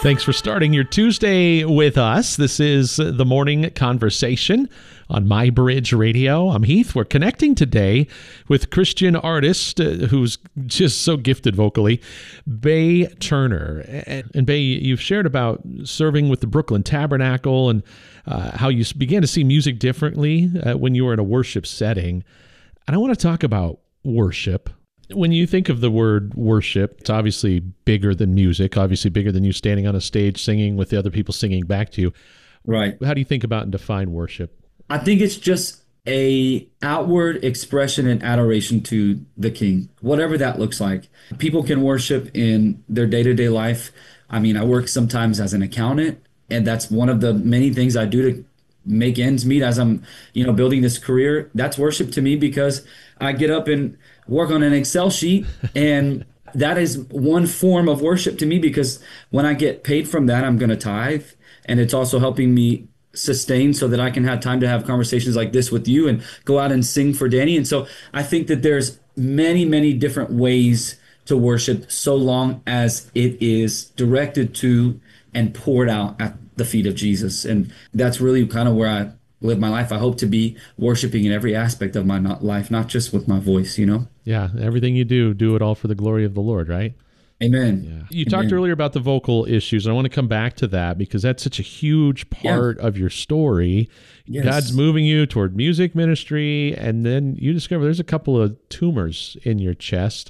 Thanks for starting your Tuesday with us. This is the Morning Conversation on My Bridge Radio. I'm Heath. We're connecting today with Christian artist who's just so gifted vocally, Bae Turner. And Bae, you've shared about serving with the Brooklyn Tabernacle and how you began to see music differently when you were in a worship setting. And I want to talk about worship. When you think of the word worship, it's obviously bigger than music, obviously bigger than you standing on a stage singing with the other people singing back to you. Right. How do you think about and define worship? I think it's just a outward expression and adoration to the King, whatever that looks like. People can worship in their day-to-day life. I mean, I work sometimes as an accountant, and that's one of the many things I do to make ends meet as I'm, building this career. That's worship to me because I get up and work on an Excel sheet, and that is one form of worship to me because when I get paid from that, I'm going to tithe, and it's also helping me sustain so that I can have time to have conversations like this with you and go out and sing for Danny. And so I think that there's many, many different ways to worship so long as it is directed to and poured out at the feet of Jesus. And that's really kind of where I live my life. I hope to be worshiping in every aspect of my life, not just with my voice, Yeah, everything you do it all for the glory of the Lord, right? Amen. Yeah. You talked earlier about the vocal issues, and I want to come back to that because that's such a huge part of your story. Yes. God's moving you toward music ministry, and then you discover there's a couple of tumors in your chest,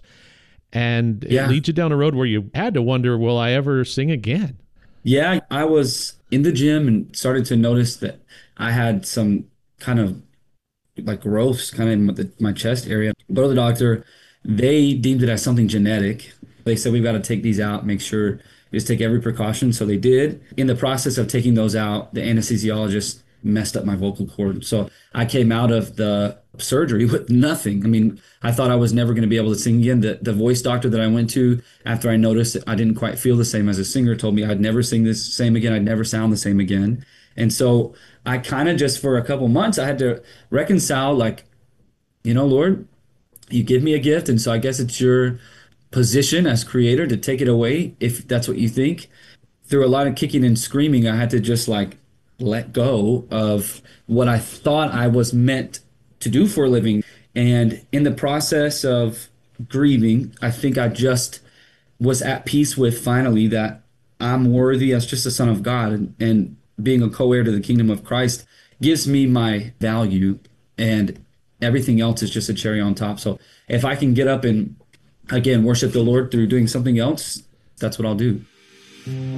and it leads you down a road where you had to wonder, will I ever sing again? Yeah, I was in the gym and started to notice that I had some kind of like growths kind of in my chest area. Go to the doctor. They deemed it as something genetic. They said, we've got to take these out, make sure just take every precaution. So they did. In the process of taking those out, the anesthesiologist messed up my vocal cord. So I came out of the surgery with nothing. I mean, I thought I was never going to be able to sing again. The voice doctor that I went to after I noticed that I didn't quite feel the same as a singer told me I'd never sing the same again. I'd never sound the same again. And so I kind of just for a couple months, I had to reconcile like, Lord, you give me a gift. And so I guess it's your position as creator to take it away if that's what you think. Through a lot of kicking and screaming, I had to just like let go of what I thought I was meant to do for a living. And in the process of grieving, I think I just was at peace with finally that I'm worthy as just a son of God, and being a co-heir to the kingdom of Christ gives me my value, and everything else is just a cherry on top. So if I can get up and again worship the Lord through doing something else, that's what I'll do.